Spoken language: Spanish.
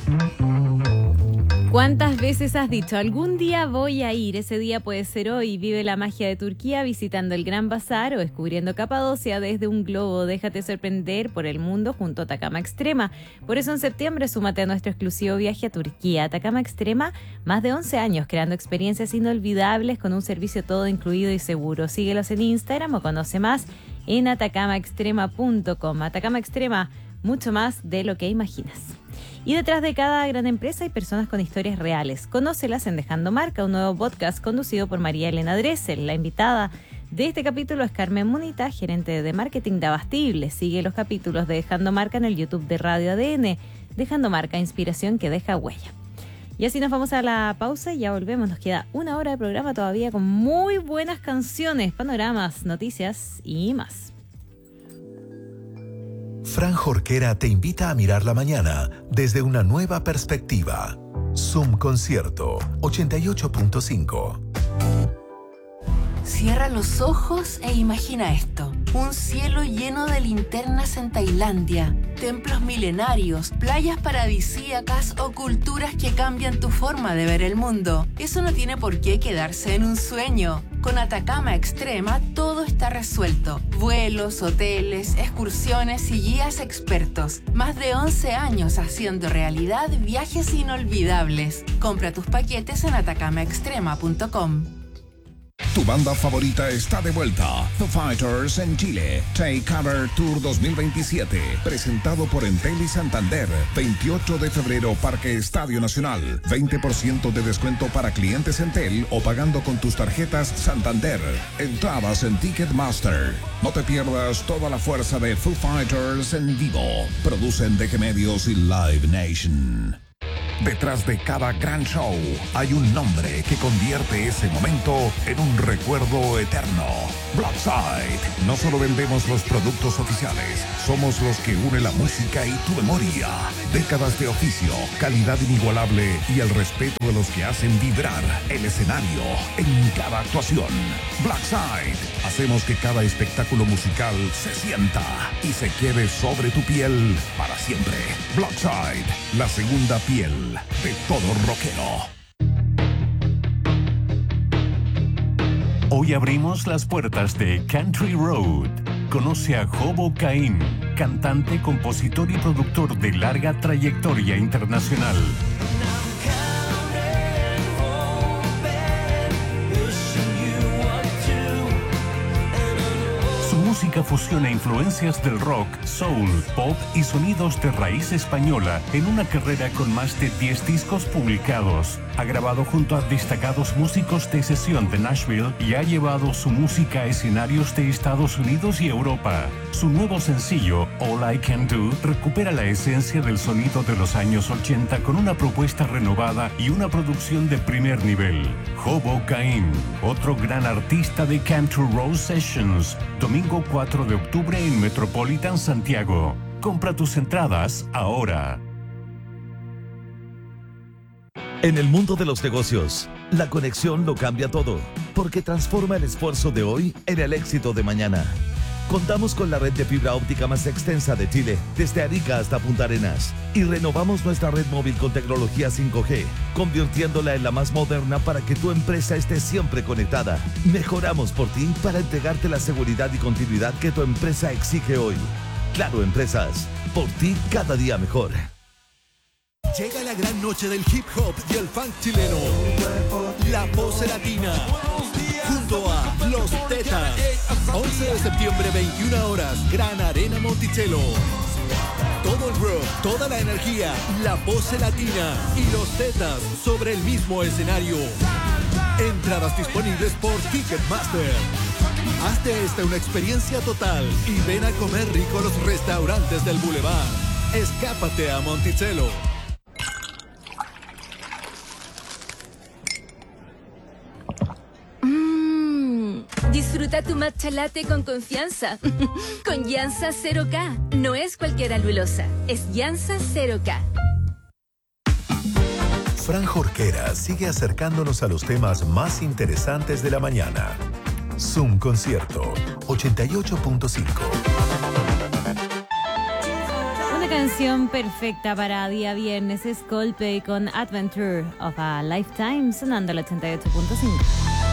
¿Cuántas veces has dicho, algún día voy a ir? Ese día puede ser hoy. Vive la magia de Turquía visitando el Gran Bazar o descubriendo Capadocia desde un globo. Déjate sorprender por el mundo junto a Atacama Extrema. Por eso en septiembre súmate a nuestro exclusivo viaje a Turquía. Atacama Extrema, más de 11 años creando experiencias inolvidables con un servicio todo incluido y seguro. Síguelos en Instagram o conoce más en atacamaextrema.com. Atacama Extrema, mucho más de lo que imaginas. Y detrás de cada gran empresa hay personas con historias reales. Conócelas en Dejando Marca, un nuevo podcast conducido por María Elena Dressel. La invitada de este capítulo es Carmen Munita, gerente de marketing de Abastible. Sigue los capítulos de Dejando Marca en el YouTube de Radio ADN. Dejando Marca, inspiración que deja huella. Y así nos vamos a la pausa y ya volvemos. Nos queda una hora de programa todavía con muy buenas canciones, panoramas, noticias y más. Fran Jorquera te invita a mirar la mañana desde una nueva perspectiva. Zoom Concierto 88.5. Cierra los ojos e imagina esto. Un cielo lleno de linternas en Tailandia, templos milenarios, playas paradisíacas o culturas que cambian tu forma de ver el mundo. Eso no tiene por qué quedarse en un sueño. Con Atacama Extrema todo está resuelto. Vuelos, hoteles, excursiones y guías expertos. Más de 11 años haciendo realidad viajes inolvidables. Compra tus paquetes en atacamaextrema.com. Tu banda favorita está de vuelta. The Fighters en Chile. Take Cover Tour 2027. Presentado por Entel y Santander. 28 de febrero, Parque Estadio Nacional. 20% de descuento para clientes Entel o pagando con tus tarjetas Santander. Entradas en Ticketmaster. No te pierdas toda la fuerza de Foo Fighters en vivo. Producen DG Medios y Live Nation. Detrás de cada gran show hay un nombre que convierte ese momento en un recuerdo eterno. Blackside. No solo vendemos los productos oficiales, somos los que unen la música y tu memoria. Décadas de oficio, calidad inigualable y el respeto de los que hacen vibrar el escenario en cada actuación. Blackside. Hacemos que cada espectáculo musical se sienta y se quede sobre tu piel para siempre. Blackside, la segunda piel de todo rockero. Hoy abrimos las puertas de Country Road. Conoce a Jobo Caín, cantante, compositor y productor de larga trayectoria internacional. Su música fusiona influencias del rock, soul, pop y sonidos de raíz española en una carrera con más de 10 discos publicados. Ha grabado junto a destacados músicos de sesión de Nashville y ha llevado su música a escenarios de Estados Unidos y Europa. Su nuevo sencillo, All I Can Do, recupera la esencia del sonido de los años 80 con una propuesta renovada y una producción de primer nivel. Jobo Caín, otro gran artista de Country Road Sessions, domingo 4 de octubre en Metropolitan Santiago. Compra tus entradas ahora. En el mundo de los negocios, la conexión lo cambia todo, porque transforma el esfuerzo de hoy en el éxito de mañana. Contamos con la red de fibra óptica más extensa de Chile, desde Arica hasta Punta Arenas, y renovamos nuestra red móvil con tecnología 5G, convirtiéndola en la más moderna para que tu empresa esté siempre conectada. Mejoramos por ti para entregarte la seguridad y continuidad que tu empresa exige hoy. Claro Empresas, por ti cada día mejor. Llega la gran noche del hip hop y el funk chileno. La Pose Latina. Junto a Los Tetas. 11 de septiembre, 21 horas. Gran Arena Monticello. Todo el rock, toda la energía. La Pose Latina y Los Tetas sobre el mismo escenario. Entradas disponibles por Ticketmaster. Hazte esta una experiencia total y ven a comer rico a los restaurantes del Boulevard. Escápate a Monticello. Disfruta tu matcha latte con confianza. Con Llanza 0K. No es cualquier alulosa, es Llanza 0K. Fran Jorquera sigue acercándonos a los temas más interesantes de la mañana. Zoom Concierto 88.5. canción perfecta para día viernes es Coldplay con Adventure of a Lifetime, sonando al 88.5.